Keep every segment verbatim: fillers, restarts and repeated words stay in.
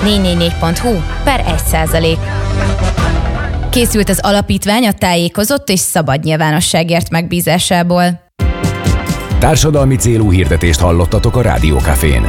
négy négy négy pont hu per egy százalék. Készült az alapítvány a tájékozott és szabad nyilvánosságért megbízásából. Társadalmi célú hirdetést hallottatok a Rádió Cafén.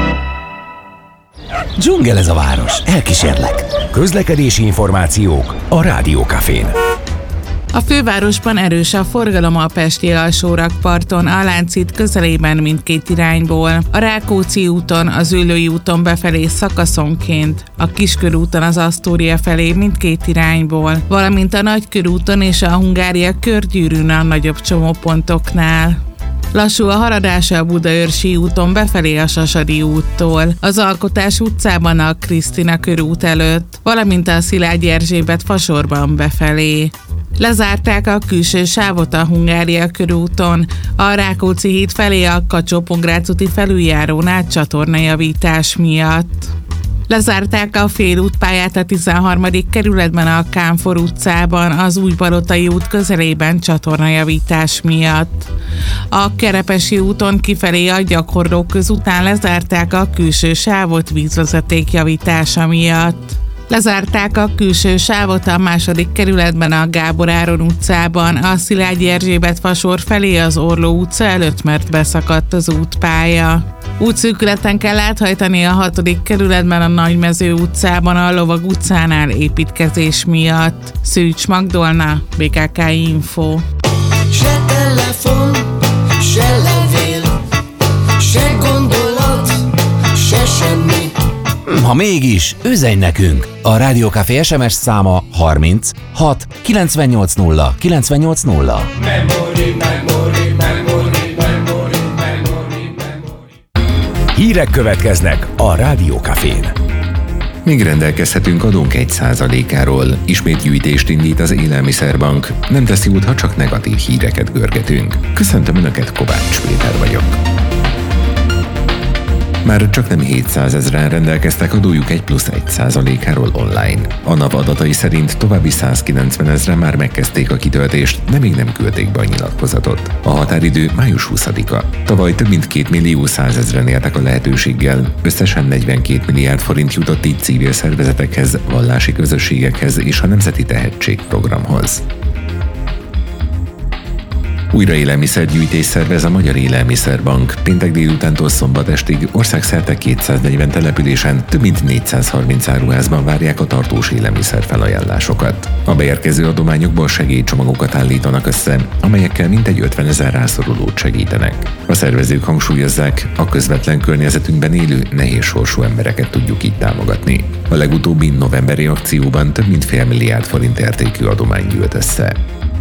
Dzsungel ez a város, elkísérlek. Közlekedési információk a Rádió Cafén. A fővárosban erős a forgalom a pesti alsórakparton, a Lánchíd közelében mindkét irányból, a Rákóczi úton, az Üllői úton befelé szakaszonként, a Kiskörúton az Asztória felé mindkét irányból, valamint a Nagykörúton és a Hungária körgyűrűn a nagyobb csomópontoknál. Lassú a haladás a Budaörsi úton befelé a Sasadi úttól, az Alkotás utcában a Krisztina körút előtt, valamint a Szilágyi Erzsébet fasorban befelé. Lezárták a külső sávot a Hungária körúton, a Rákóczi híd felé a Kacsó-Pongrác úti felüljárónál csatornajavítás miatt. Lezárták a félútpályát a tizenharmadik kerületben a Kánfor utcában, az Újpalotai út közelében csatornajavítás miatt. A Kerepesi úton kifelé a Gyakorló közútán lezárták a külső sávot vízvezeték javítása miatt. Lezárták a külső sávot a második kerületben a Gábor Áron utcában, a Szilágyi Erzsébet fasor felé az Orló utca előtt, mert beszakadt az útpálya. Útszűkületen kell áthajtani a hatodik kerületben a Nagymező utcában, a Lovag utcánál építkezés miatt. Szűcs Magdolna, bé ká ká Info. Se telefon, se levél, se gondolat, se semmi. Ha mégis, üzenj nekünk! A Rádió Café es em es száma harminc hat kilencvennyolc nulla kilencvennyolc nulla. Memory, memory, memory, memory, memory, memory. Hírek következnek a Rádió Cafén. Még rendelkezhetünk adónk egy százalékáról. Ismét gyűjtést indít az Élelmiszerbank. Nem tesz jót, ha csak negatív híreket görgetünk. Köszöntöm Önöket, Kovács Péter vagyok. Már csak nem hétszázezren rendelkeztek adójuk egy plusz egy százalékáról online. A nap adatai szerint további százkilencvenezren már megkezdték a kitöltést, de még nem küldték be a nyilatkozatot. A határidő május huszadika. Tavaly több mint két millió százezren éltek a lehetőséggel, összesen negyvenkét milliárd forint jutott így civil szervezetekhez, vallási közösségekhez és a Nemzeti Tehetségprogramhoz. Újra élelmiszergyűjtés szervez a Magyar Élelmiszerbank. Péntek délutántól szombat estig országszerte kétszáznegyven településen több mint négyszázharminc áruházban várják a tartós élelmiszer felajánlásokat. A beérkező adományokból segélycsomagokat állítanak össze, amelyekkel mintegy ötvenezer rászorulót segítenek. A szervezők hangsúlyozzák, a közvetlen környezetünkben élő nehéz sorsú embereket tudjuk így támogatni. A legutóbbi novemberi akcióban több mint fél milliárd forint értékű adomány gyűlt össze.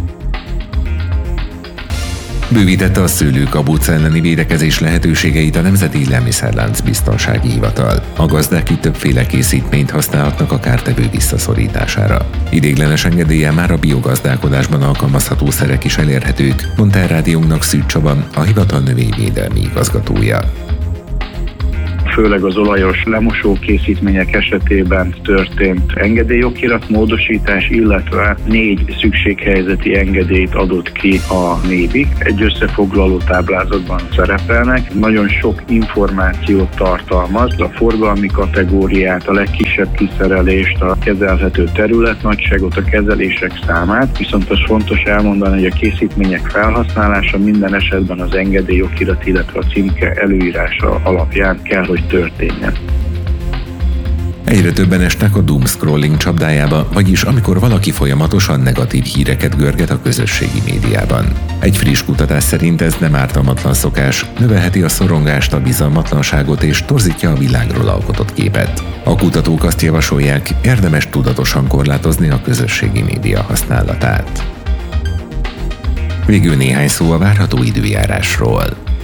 Bővítette a szőlőkabuca elleni védekezés lehetőségeit a Nemzeti Élelmiszerlánc Biztonsági Hivatal. A gazdák itt többféle készítményt használhatnak a kártevő visszaszorítására. Ideiglenes engedéllyel már a biogazdálkodásban alkalmazható szerek is elérhetők, mondta el rádiónknak Szűcs Csaba, a hivatal növényvédelmi igazgatója. Főleg az olajos lemosó készítmények esetében történt engedélyokirat módosítás, illetve négy szükséghelyzeti engedélyt adott ki a NÉBIK. Egy összefoglaló táblázatban szerepelnek. Nagyon sok információt tartalmaz, a forgalmi kategóriát, a legkisebb kiszerelést, a kezelhető területnagyságot, a kezelések számát. Viszont az fontos elmondani, hogy a készítmények felhasználása minden esetben az engedélyokirat, illetve a címke előírása alapján kell, hogy történjen. Egyre többen esnek a doomscrolling csapdájába, vagyis amikor valaki folyamatosan negatív híreket görget a közösségi médiában. Egy friss kutatás szerint ez nem ártalmatlan szokás, növelheti a szorongást, a bizalmatlanságot és torzítja a világról alkotott képet. A kutatók azt javasolják, érdemes tudatosan korlátozni a közösségi média használatát. Végül néhány szó a várható időjárásról.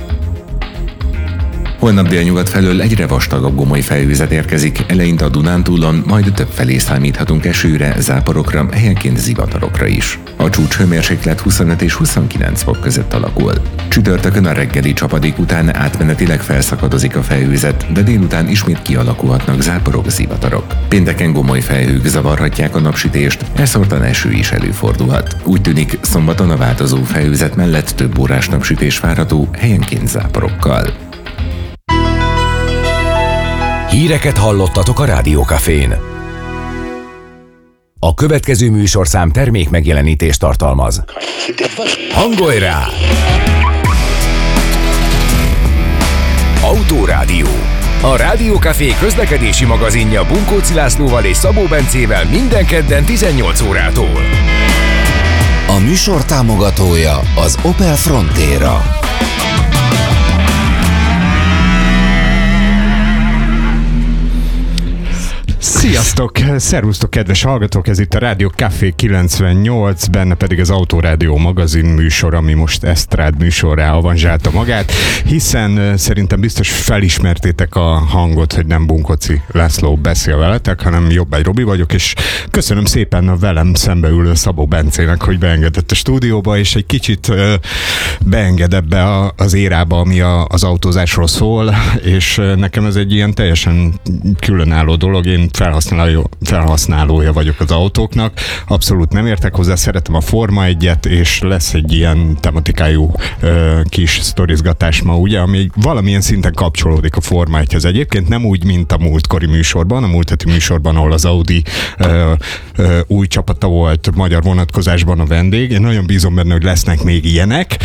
Holnap délnyugat felől egyre vastagabb gomoly felhőzet érkezik, eleinte a Dunántúlon, majd többfelé számíthatunk esőre, záporokra, helyenként zivatarokra is. A csúcs hőmérséklet huszonöt és huszonkilenc fok között alakul. Csütörtökön a reggeli csapadék után átmenetileg felszakadozik a felhőzet, de délután ismét kialakulhatnak záporok, zivatarok. Pénteken gomoly felhők zavarhatják a napsütést, elszórtan eső is előfordulhat. Úgy tűnik, szombaton a változó felhőzet mellett több órás napsütés várható, helyenként záporokkal. Híreket hallottatok a Rádió Cafén. A következő műsorszám termék megjelenítést tartalmaz. Hangolj rá! Autórádió. A Rádió Café közlekedési magazinja Bunkóczi Lászlóval és Szabó Bencével minden kedden tizennyolc órától. A műsor támogatója az Opel Frontera. Sziasztok! Szervusztok, kedves hallgatók! Ez itt a Rádió Café kilencvennyolc, benne pedig az Autórádió magazin műsor, ami most esztrád műsorrá avanzsálta magát, hiszen szerintem biztos felismertétek a hangot, hogy nem Bunkóczi László beszél veletek, hanem Jobbágy Robi vagyok, és köszönöm szépen a velem szembeülő Szabó Bencének, hogy beengedett a stúdióba, és egy kicsit uh, beenged ebbe a, az érába, ami a, az autózásról szól, és uh, nekem ez egy ilyen teljesen különálló dolog. Én Felhasználó, felhasználója vagyok az autóknak, abszolút nem értek hozzá, szeretem a Forma egyet, és lesz egy ilyen tematikájú ö, kis sztorizgatás ma, ugye, ami valamilyen szinten kapcsolódik a Forma egyhez. Egyébként nem úgy, mint a múltkori műsorban, a múlt heti műsorban, ahol az Audi ö, ö, új csapata volt magyar vonatkozásban a vendég. Én nagyon bízom benne, hogy lesznek még ilyenek,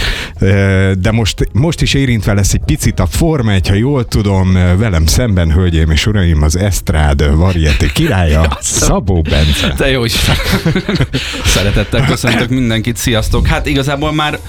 ö, de most, most is érintve lesz egy picit a Forma egy, ha jól tudom, velem szemben, hölgyeim és uraim, az esztrád varieté királya, Szabó Bence. Te jó Isten! Szeretettel köszöntök mindenkit, sziasztok! Hát igazából már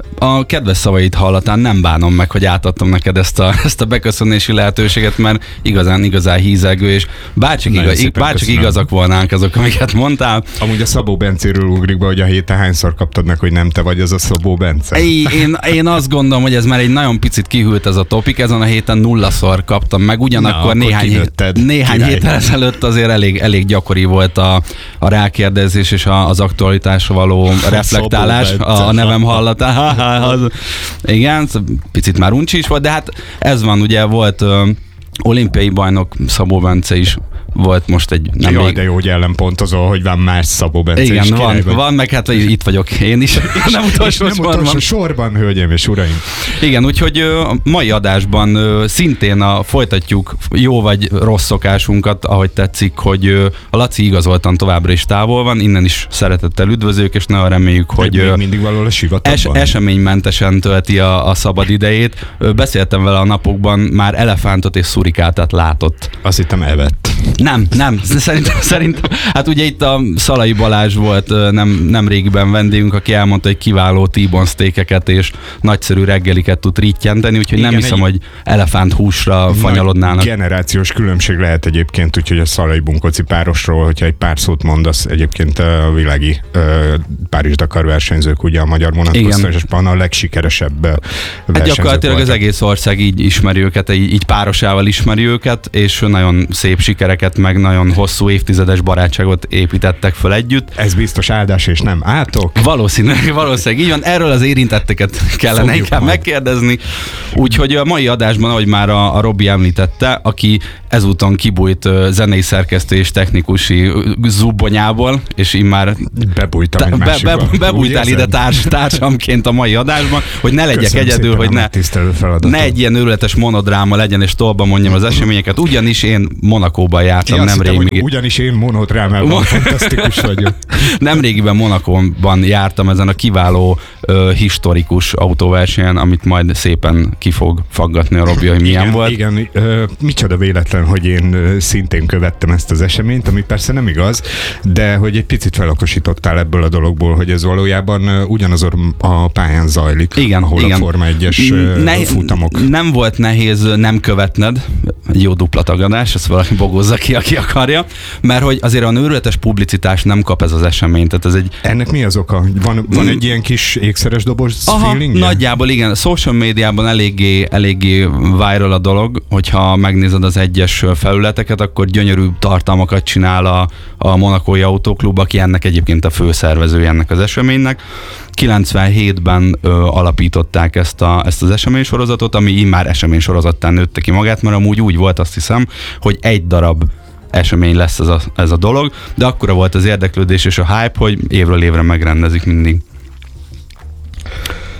a kedves szavait hallatán nem bánom meg, hogy átadtam neked ezt a, ezt a beköszönési lehetőséget, mert igazán, igazán hízelgő, és bárcsak, igaz, bárcsak igazak volnánk azok, amiket mondtál. Amúgy a Szabó Bencéről ugrik be, hogy a héten hányszor kaptad meg, hogy nem te vagy az a Szabó Bence? Én, én, én azt gondolom, hogy ez már egy nagyon picit kihűlt ez a topik, ezen a héten nullaszor kaptam meg, ugyanakkor Na, néhány, hét, néhány héttel ezelőtt azért elég, elég gyakori volt a, a rákérdezés és a, az aktualitásra való reflektálás a, a nevem hallatán. Az, igen, picit már uncsi is volt, de hát ez van, ugye volt ö, olimpiai bajnok Szabó Bence is volt most egy... Nem Jaj, még... de jó, hogy ellenpontozol, hogy van más Szabó Bence Igen, is van, van, meg hát itt vagyok én is. nem utolsó nem sorban. utolsó sorban, hölgyeim és uraim. Igen, úgyhogy a mai adásban szintén a, folytatjuk jó vagy rossz szokásunkat, ahogy tetszik, hogy a Laci igazoltan továbbra is távol van, innen is szeretettel üdvözlők, és nagyon reméljük, hogy még mindig valahol a sivatagban. Es, eseménymentesen tölti a, a szabad idejét. Beszéltem vele a napokban, már elefántot és szurikátát látott. Azt hittem evett. Nem, nem, szerintem, szerintem, hát ugye itt a Szalai Balázs volt nem, nem régiben vendégünk, aki elmondta, hogy kiváló T-bone steakeket és nagyszerű reggeliket tud rittyenteni, úgyhogy igen, nem hiszem, egy... hogy elefánt húsra fanyalodnának. Generációs különbség lehet egyébként, úgyhogy a Szalai Bunkóczi párosról, hogyha egy pár szót mondasz, egyébként a világi Párizs-Dakar versenyzők, ugye a magyar vonatkoztatásban a legsikeresebb versenyzők. Hát gyakorlatilag voltak. Az egész ország így ismeri őket, így, így párosával ismeri őket, és nagyon szép sikereket, meg nagyon hosszú évtizedes barátságot építettek föl együtt. Ez biztos áldás és nem átok. Valószínűleg, valószínűleg így van. Erről az érintetteket kellene Fogjuk inkább majd megkérdezni. Úgyhogy a mai adásban, ahogy már a, a Robi említette, aki ezúton kibújt zenei szerkesztő és technikusi zubbonyából, és immár bebújtam egy be, be, bebújtál ide társ, társamként a mai adásban, hogy ne legyek Köszönöm egyedül, hogy ne, ne egy ilyen őrületes monodráma legyen, és tolba mondjam az eseményeket. Ugyanis én Monakóban jártam ja, nemrég. Ugyanis én monodrámában fantasztikus vagyok. Nemrégiben Monakóban jártam ezen a kiváló uh, historikus autóversenyen, amit majd szépen ki fog faggatni a Robi, hogy milyen igen, volt. Igen, uh, micsoda véletlen, hogy én uh, szintén követtem ezt az eseményt, ami persze nem igaz, de hogy egy picit felokosítottál ebből a dologból, hogy ez valójában uh, ugyanazon a pályán zajlik, igen, ahol igen. a Forma egyes uh, ne- futamok. Nem volt nehéz nem követned, egy jó dupla tagadás, ezt valaki bogozza ki, aki akarja, mert hogy azért a őrületes publicitás nem kap ez az esemény. Tehát ez egy... Ennek mi az oka? Van, van egy ilyen kis ékszeres doboz feeling? Nagyjából igen. A social médiában eléggé, eléggé viral a dolog, hogyha megnézed az egyes felületeket, akkor gyönyörű tartalmakat csinál a, a Monakói Autóklub, aki ennek egyébként a főszervezője ennek az eseménynek. kilencvenhétben ö, alapították ezt, a, ezt az eseménysorozatot, ami immár eseménysorozattán nőtte ki magát, mert amúgy úgy volt, azt hiszem, hogy egy darab esemény lesz ez a, ez a dolog, de akkora volt az érdeklődés és a hype, hogy évről évre megrendezik mindig.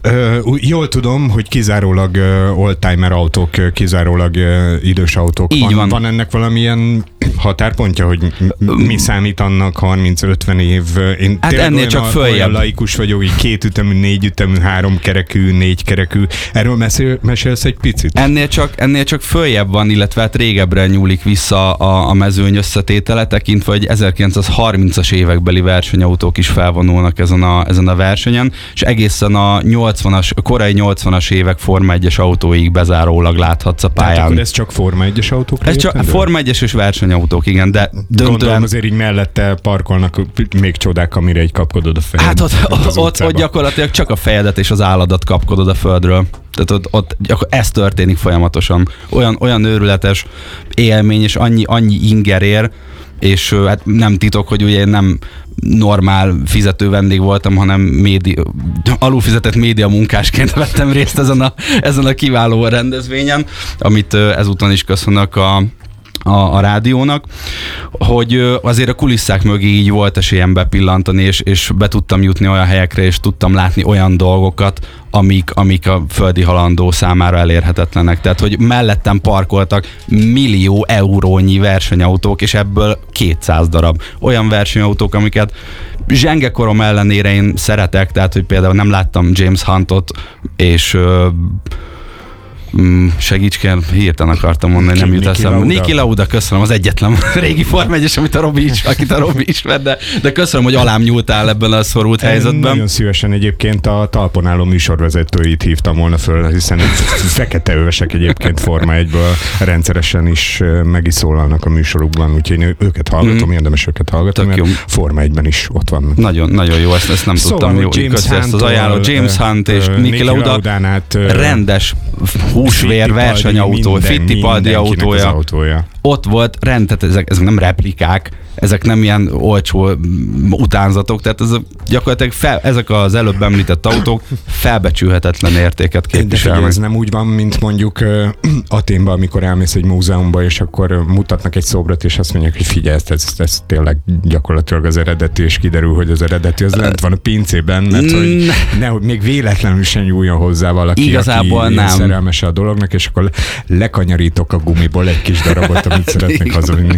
Ö, jól tudom, hogy kizárólag uh, oldtimer autók, kizárólag uh, idős autók. Így van, van. van ennek valamilyen határpontja, hogy m- mi számít annak harminc-ötven év? Én Hát ennél csak a, följebb. olyan laikus vagyok, hogy két ütemű, négy ütemű, három kerekű, négy kerekű. Erről mesél, mesélsz egy picit? Ennél csak, ennél csak följebb van, illetve hát régebbre nyúlik vissza a, a mezőny összetétele, tekintve, hogy ezerkilencszázharmincas évekbeli versenyautók is felvonulnak ezen a, ezen a versenyen, és egészen a nyolcvanas, a korai nyolcvanas évek Forma egyes autóig bezárólag láthatsz a pályán. Tehát akkor ez csak Forma egyes autók? Ez csak Forma egyes és versenyautók, igen, de Gondolom döntően... azért így mellette parkolnak még csodák, amire egy kapkodod a fejed. Hát ott, ott, ott, ott gyakorlatilag csak a fejedet és az álladat kapkodod a földről. Tehát ott, ott gyakor- ez történik folyamatosan. Olyan, olyan őrületes élmény, és annyi, annyi inger ér, és ö, hát nem titok, hogy ugye én nem normál fizető vendég voltam, hanem médi, alulfizetett média munkásként vettem részt ezen a, ezen a kiváló rendezvényen, amit ö, ezúton is köszönök a A, a rádiónak, hogy azért a kulisszák mögé így volt esélyem bepillantani, és, és be tudtam jutni olyan helyekre, és tudtam látni olyan dolgokat, amik, amik a földi halandó számára elérhetetlenek. Tehát, hogy mellettem parkoltak millió eurónyi versenyautók, és ebből kétszáz darab. Olyan versenyautók, amiket zsengekorom ellenére én szeretek, tehát, hogy például nem láttam James Huntot, és segíts kell, hirtelen akartam mondani, nem jut eszembe. Niki Lauda, köszönöm, az egyetlen régi Forma egyes, amit a Robi is, akit a Robi ismer, de, de köszönöm, hogy alám nyúltál ebben a szorult helyzetben. Nagyon szívesen egyébként a talpon álló műsorvezetőit hívtam volna föl, hiszen fekete övesek egyébként Forma egyből rendszeresen is meg is szólalnak a műsorukban, úgyhogy én őket hallgatom, mm. érdemes őket hallgatom, mert Forma egyben is ott vannak. Nagyon, nagyon jó, ezt, ezt nem szóval, tudtam, jó, köszi ezt az ajánló. James Hunt és Niki Lauda rendes húsvér versenyautó, Fittipaldi autója. autója. Ott volt rend, tehát ezek, ezek nem replikák, ezek nem ilyen olcsó utánzatok, tehát ez gyakorlatilag fel, ezek az előbb említett autók felbecsülhetetlen értéket képviselnek. Ez nem úgy van, mint mondjuk uh, Athénban, amikor elmész egy múzeumba, és akkor uh, mutatnak egy szobrot, és azt mondják, hogy figyelj, ez, ez tényleg gyakorlatilag az eredeti, és kiderül, hogy az eredeti az lent van a pincében, mert hogy nehogy még véletlenül sem nyúljon hozzá valaki, igazából aki nem. szerelmes a dolognak, és akkor lekanyarítok a gumiból egy kis darabot, amit szeretnék hazavinni.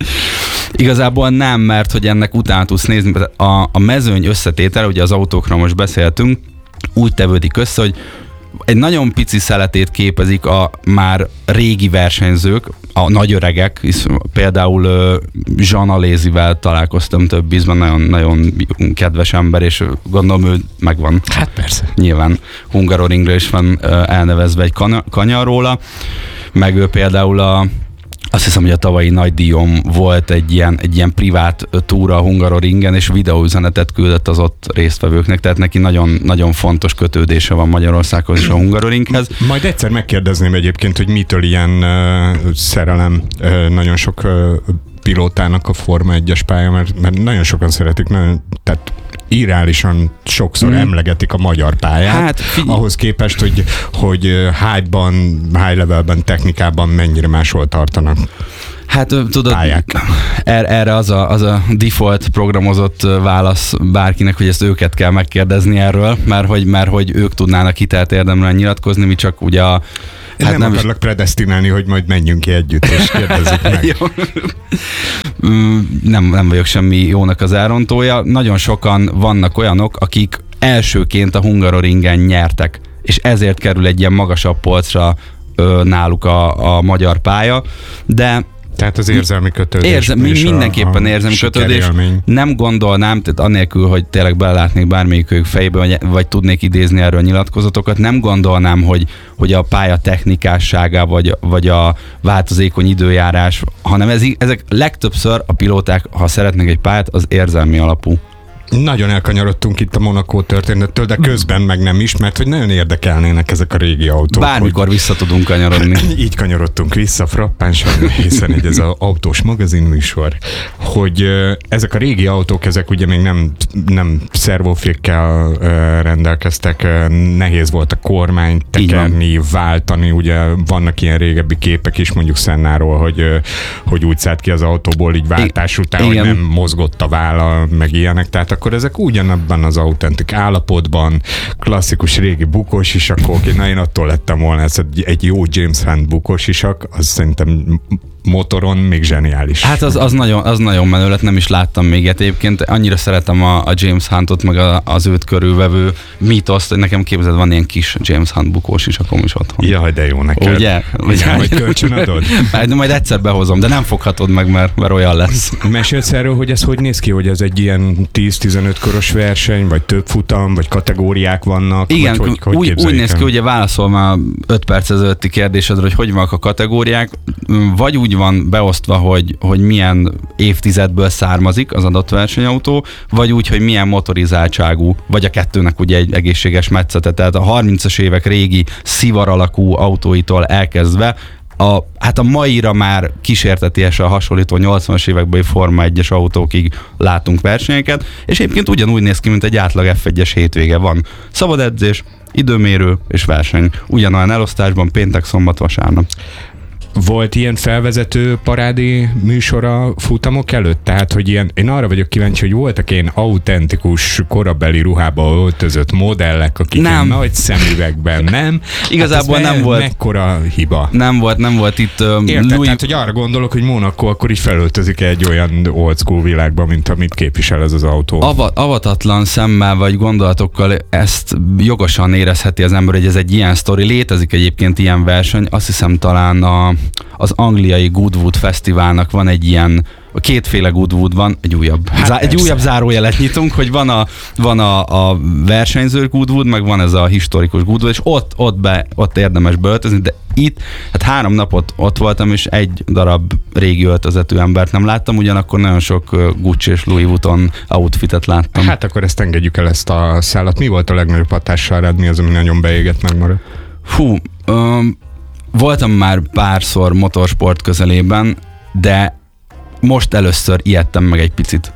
Igazából nem, mert hogy ennek utána tudsz nézni, a, a mezőny összetétele, ugye az autókra most beszéltünk, úgy tevődik össze, hogy egy nagyon pici szeletét képezik a már régi versenyzők, a nagy öregek, hisz például Jean Alesivel találkoztam több ízben, nagyon, nagyon kedves ember, és gondolom ő megvan. Hát persze. Nyilván Hungaroringre is van elnevezve egy kanyar róla, meg ő például a azt hiszem, hogy a tavalyi nagydíjon volt egy ilyen, egy ilyen privát túra a Hungaroringen, és videóüzenetet küldött az ott résztvevőknek, tehát neki nagyon, nagyon fontos kötődése van Magyarországhoz és a Hungaroringhez. Majd egyszer megkérdezném egyébként, hogy mitől ilyen uh, szerelem uh, nagyon sok uh, pilótának a Forma egyes pálya, mert, mert nagyon sokan szeretik, nagyon, tehát irreálisan sokszor mm. emlegetik a magyar pályát, hát, ahhoz képest, hogy, hogy hype-ban, high levelben, technikában mennyire máshol tartanak. Hát tudod, er, erre az a, az a default programozott válasz bárkinek, hogy ezt őket kell megkérdezni erről, mert hogy, mert hogy ők tudnának hitelt érdemben nyilatkozni, mi csak ugye a Hát nem, nem akarlak is predesztinálni, hogy majd menjünk ki együtt, és kérdezzük meg. nem, nem vagyok semmi jónak az elrontója. Nagyon sokan vannak olyanok, akik elsőként a Hungaroringen nyertek, és ezért kerül egy ilyen magasabb polcra ö, náluk a, a magyar pálya, de tehát az érzelmi kötődés. Érze, mindenképpen a, a érzelmi kötődés. Nem gondolnám, tehát anélkül, hogy tényleg belelátnék bármelyikük fejbe, vagy, vagy tudnék idézni erről nyilatkozatokat, nem gondolnám, hogy, hogy a pálya technikássága, vagy, vagy a változékony időjárás, hanem ez, ezek legtöbbször a pilóták, ha szeretnek egy pályát, az érzelmi alapú. Nagyon elkanyarodtunk itt a Monaco történettől, de közben meg nem is, mert hogy nagyon érdekelnének ezek a régi autók. Bármikor hogy... vissza tudunk kanyarodni. Így kanyarodtunk vissza frappánsan, hiszen egy ez az autós magazin műsor, hogy ezek a régi autók, ezek ugye még nem, nem szervófékkel rendelkeztek, nehéz volt a kormányt tekerni, váltani, ugye vannak ilyen régebbi képek is, mondjuk Sennáról, hogy, hogy úgy szállt ki az autóból így váltás után, igen, hogy nem mozgott a válla, meg ilyenek, tehát akkor ezek ugyanabban az autentik állapotban, klasszikus régi bukós isakok, na én attól lettem volna, ez egy, egy jó James Hunt bukós isak, az szerintem motoron még zseniális. Hát az, az, nagyon, az nagyon menő lett, nem is láttam még ilyet. Egyébként annyira szeretem a, a James Huntot, meg a, az őt körülvevő mítoszt, hogy nekem képzeld, van ilyen kis James Hunt bukós is, akkor is otthon. Jaj, de jó neked. Ugye? Ugye? Majd kölcsön adod? majd, majd egyszer behozom, de nem foghatod meg, mert, mert olyan lesz. Mesélsz erről, hogy ez hogy néz ki, hogy ez egy ilyen tíz-tizenöt koros verseny, vagy több futam, vagy kategóriák vannak? Igen, vagy hogy, hogy úgy, úgy néz ki, ugye válaszol már öt perc ezelőtti kérdésedre, hogy hogy vannak a kategóriák, vagy úgy van beosztva, hogy, hogy milyen évtizedből származik az adott versenyautó, vagy úgy, hogy milyen motorizáltságú, vagy a kettőnek ugye egy egészséges metszete, tehát a harmincas évek régi szivar alakú autóitól elkezdve a, hát a maira már kísértetiesen hasonlító nyolcvanas évekbeli Forma egyes autókig látunk versenyeket, és egyébként ugyanúgy néz ki, mint egy átlag ef egyes hétvége van. Szabad edzés, időmérő és verseny. Ugyanolyan elosztásban péntek, szombat, vasárnap. Volt ilyen felvezető parádi műsor a futamok előtt? Tehát, hogy ilyen, én arra vagyok kíváncsi, hogy voltak ilyen autentikus korabeli ruhába öltözött modellek, akik nem. nagy szemüvegben, nem? Igazából hát nem me- volt. Mekkora hiba? Nem volt, nem volt itt... Um, Érted? Louis... Tehát, hogy arra gondolok, hogy Monaco akkor így felöltözik egy olyan old school világban, mint amit képvisel ez az autó. Ava, avatatlan szemmel vagy gondolatokkal ezt jogosan érezheti az ember, hogy ez egy ilyen sztori. Létezik egyébként ilyen verseny, azt hiszem talán a az angliai Goodwood Fesztiválnak van egy ilyen, kétféle Goodwood van, egy újabb, hát zá, egy újabb zárójelet nyitunk, hogy van a, van a, a versenyző Goodwood, meg van ez a historikus Goodwood, és ott, ott, be, ott érdemes beöltözni, de itt, hát három napot ott voltam, és egy darab régi öltözetű embert nem láttam, ugyanakkor nagyon sok Gucci és Louis Vuitton outfitet láttam. Hát akkor ezt engedjük el, ezt a szállat. Mi volt a legnagyobb hatással rád? Mi az, ami nagyon beégett megmarad? Hú, um, voltam már párszor motorsport közelében, de most először ijedtem meg egy picit.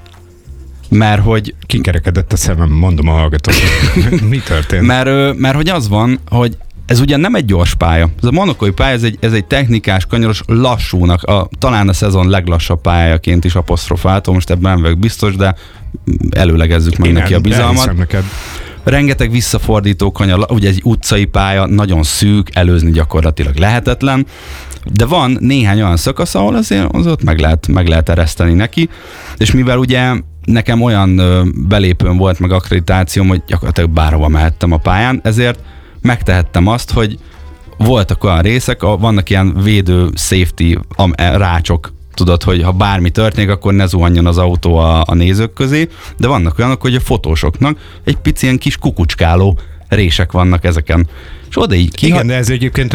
Mert hogy... Kikerekedett a szemem, mondom a hallgatóknak. Mi történt? Mert, mert hogy az van, hogy ez ugyan nem egy gyors pálya. Ez a monakói pálya, ez egy, ez egy technikás, kanyaros, lassúnak, a, talán a szezon leglassabb pályájaként is apostrofáltam, most ebben nem vagyok biztos, de előlegezzük meg Én neki el, a bizalmat. Neked. Rengeteg visszafordító kanyar, ugye egy utcai pálya, nagyon szűk, előzni gyakorlatilag lehetetlen, de van néhány olyan szakasz, ahol azért az ott meg lehet, meg lehet ereszteni neki, és mivel ugye nekem olyan ö, belépőm volt, meg akkreditációm, hogy gyakorlatilag bárhova mehettem a pályán, ezért megtehettem azt, hogy voltak olyan részek, vannak ilyen védő safety rácsok, tudod, hogy ha bármi történik, akkor ne zuhanjon az autó a, a nézők közé, de vannak olyanok, hogy a fotósoknak egy pici ilyen kis kukucskáló rések vannak ezeken. És oda így ki... Igen, de ez egyébként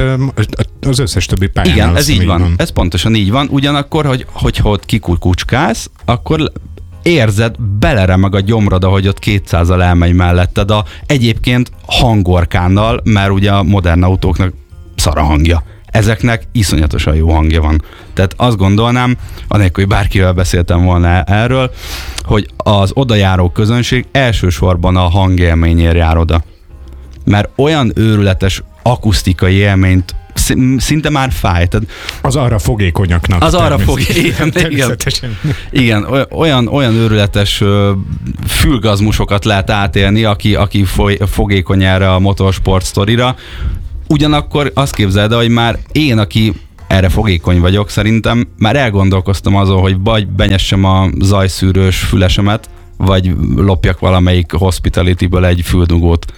az összes többi pályán. Igen, ez így van. van. Ez pontosan így van. Ugyanakkor, hogy, hogyha ott kikukucskálsz, akkor érzed, beleremeg a gyomrod, ahogy ott kétszázzal elmegy melletted a egyébként hangorkánnal, mert ugye a modern autóknak szar a hangja. Ezeknek iszonyatosan jó hangja van. Tehát azt gondolnám, anélkül, hogy bárkivel beszéltem volna erről, hogy az odajáró közönség elsősorban a hangélményért jár oda. Mert olyan őrületes akusztikai élményt szinte már fáj. Tehát az arra fogékonyaknak. Az arra fogékony, igen. Igen, olyan, olyan őrületes fülgazmusokat lehet átélni, aki, aki fogékony erre a motorsport sztorira. Ugyanakkor azt képzeld el, hogy már én, aki erre fogékony vagyok, szerintem már elgondolkoztam azon, hogy vagy benyessem a zajszűrős fülesemet, vagy lopjak valamelyik hospitality-ből egy füldugót.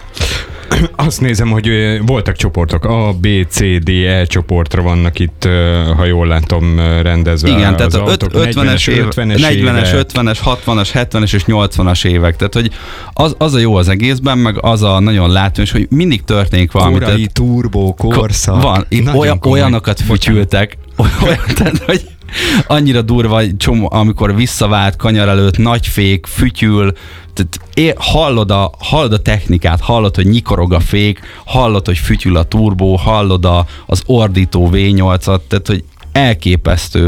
Azt nézem, hogy voltak csoportok, A, B, C, D, E csoportra vannak itt, ha jól látom, rendezve. Igen, tehát az ötvenes, negyvenes, ötvenes, hatvanas, hetvenes és nyolcvanas évek. Tehát, hogy az, az a jó az egészben, meg az a nagyon látványos, hogy mindig történik valami. Korai tehát, turbó, korszak. Van, olyan, olyanokat fütyültek, olyan, tehát, hogy annyira durva, csomó, amikor visszavált kanyar előtt, nagy fék, fütyül, tehát é, hallod, a, hallod a technikát, hallod, hogy nyikorog a fék, hallod, hogy fütyül a turbó, hallod a, az ordító vé nyolcat, tehát hogy elképesztő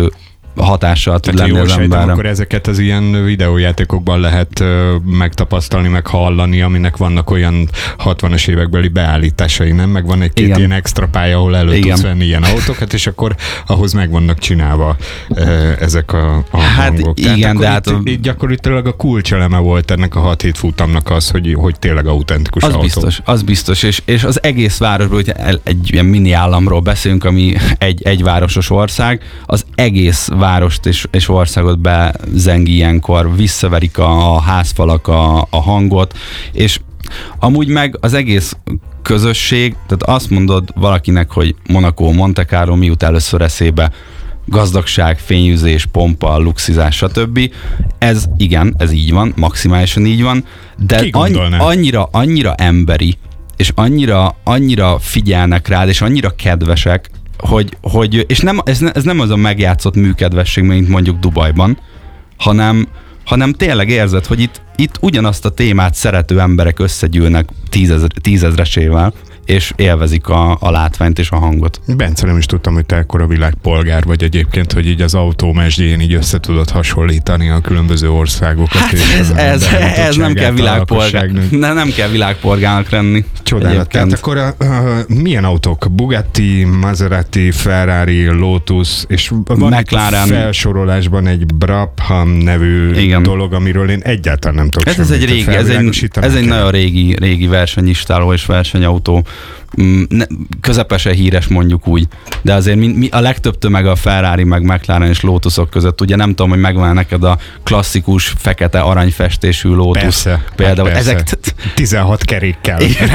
hatással tud Tehát lenni jól az sejtem, emberre. akkor ezeket az ilyen videójátékokban lehet ö, megtapasztalni, meg hallani, aminek vannak olyan hatvanas évekbeli beállításai, nem? Meg van egy-két Igen. ilyen extra pálya, ahol elő Igen. tudsz venni ilyen autókat, és akkor ahhoz meg vannak csinálva ö, ezek a, a Hát hangok. igen, Tehát de akkor hát itt, a- itt gyakorlatilag a kulcseleme volt ennek a hat hét futamnak az, hogy, hogy tényleg autentikus Az autó. biztos, az biztos, és, és az egész városból, hogy el- egy ilyen mini államról beszélünk, ami egy, egy városos ország, az egész várost és, és országot bezengi ilyenkor, visszaverik a, a házfalak a, a hangot, és amúgy meg az egész közösség, tehát azt mondod valakinek, hogy Monaco, Monte Carlo, mi jut először eszébe, gazdagság, fényűzés, pompa, luxizás, stb. Ez igen, ez így van, maximálisan így van, de Ki annyi, gondolná? annyira, annyira emberi, és annyira, annyira figyelnek rád, és annyira kedvesek, hogy, hogy és nem, ez, ne, ez nem az a megjátszott műkedvesség, mint mondjuk Dubajban, hanem, hanem tényleg érzed, hogy itt, itt ugyanazt a témát szerető emberek összegyűlnek tízezer, tízezresével, és élvezik a, a látványt és a hangot. Bence, nem is tudtam, hogy te ekkora világpolgár vagy egyébként, hogy így az autómesdjén így össze tudod hasonlítani a különböző országokat. Hát és ez, a ez, ez nem kell beállítottságát a világpolgár, lakosságnak. ne, nem kell világpolgárnak lenni. Csodálat. Tehát akkor a, a, milyen autók? Bugatti, Maserati, Ferrari, Lotus, és van McLaren. itt a felsorolásban egy Brabham nevű Igen. dolog, amiről én egyáltalán nem tudok Ez, ez semmit. egy Te régi, ez egy, felvilágosítanál ez egy kell? nagyon régi, régi versenyistáló és versenyautó. Mm, ne- Közepesen híres mondjuk úgy, de azért mi, mi, a legtöbb tömeg a Ferrari, meg McLaren és Lotusok között. Ugye nem tudom, hogy megvan neked a klasszikus fekete aranyfestésű Lotus. Persze, Például hát persze. ezek... tizenhat kerékkel.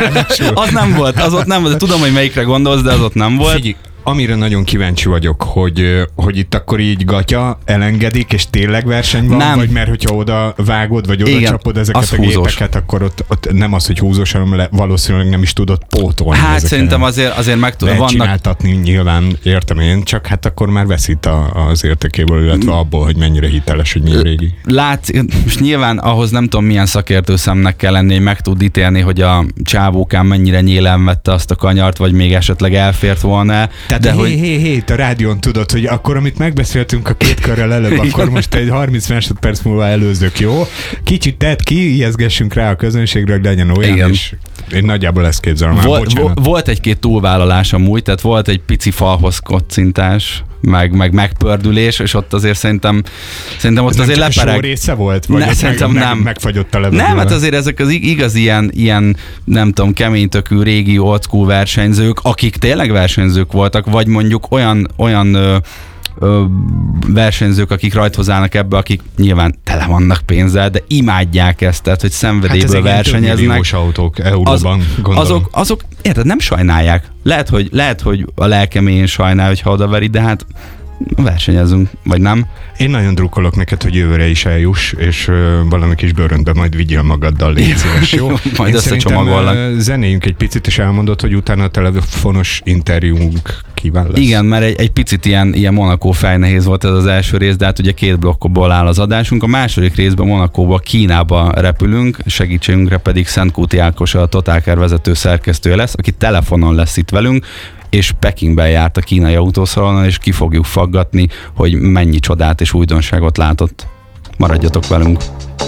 Az nem volt, az ott nem volt. Tudom, hogy melyikre gondolsz, de az ott nem volt. Figyelj, amire nagyon kíváncsi vagyok, hogy, hogy itt akkor így gatya elengedik, és tényleg verseny van, Nem. vagy mert hogyha oda vágod, vagy oda Igen, csapod ezeket az a húzós. gépeket, akkor ott, ott nem az, hogy húzós, hanem le, valószínűleg nem is tudod pótolni. Hát ezeken. szerintem azért, azért meg tudom. Lehet Vannak, csináltatni, nyilván értem én, csak hát akkor már veszít a, az értékéből, illetve abból, hogy mennyire hiteles, hogy milyen régi. Látsz, most nyilván ahhoz nem tudom milyen szakértő szemnek kell lenni, hogy meg tud ítélni, hogy a csávókán mennyire nyílen vette azt a kanyart, vagy még esetleg elfért volna. Tehát de hé, hogy hé, hé, a rádión tudod, hogy akkor, amit megbeszéltünk a két körrel előbb, akkor most egy harminc másodperc múlva előzök, jó? Kicsit tedd ki, ijeszgessünk rá a közönségre, hogy legyen olyan, Igen. és én nagyjából ezt képzelem már, Vol, bocsánat. vo- volt egy-két túlvállalás amúgy, tehát volt egy pici falhoz kocintás, meg, meg megpördülés, és ott azért szerintem, szerintem ott Ez nem azért csak a lepereg. só része volt? Vagy Ne, ott szerintem meg, nem. Meg, megfagyott a levegő? Nem, hát azért ezek az ig- igaz ilyen, ilyen, nem tudom, keménytökű, régi, old school versenyzők, akik tényleg versenyzők voltak, vagy mondjuk olyan, olyan ö, ö, versenyzők, akik rajthoz állnak ebbe, akik nyilván tele vannak pénzzel, de imádják ezt, tehát, hogy Hát szenvedélyből ezek ilyen versenyeznek. többmilliós autók euróban, Az, gondolom. azok, azok, érted, nem sajnálják. Lehet, hogy, lehet, hogy a lelkeméjén sajnál, hogyha odaveri, de hát versenyezünk, vagy nem. Én nagyon drukkolok neked, hogy jövőre is eljuss, és ö, valami kis bőröntbe majd vigyél magaddal, légy szíves, jó? Majd Én szerintem, összecsomagollak. ö, zenéljünk egy picit, és elmondod, hogy utána a telefonos interjúnk kíván lesz. Igen, mert egy, egy picit ilyen, ilyen Monaco fejnehéz volt ez az első rész, de hát ugye két blokkból áll az adásunk. A második részben Monacóba, Kínába repülünk, segítségünkre pedig Szentkúti Ákos, a Totálkár vezető szerkesztője lesz, aki telefonon lesz itt velünk, és Pekingben járt a kínai autószalonon, és ki fogjuk faggatni, hogy mennyi csodát és újdonságot látott. Maradjatok velünk!